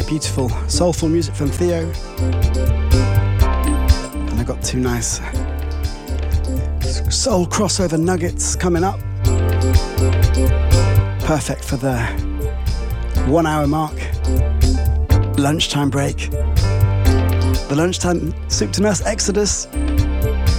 beautiful soulful music from Theo. And I got two nice soul crossover nuggets coming up. Perfect for the 1 hour mark. Lunchtime break. The lunchtime Soup to Nuts Exodus.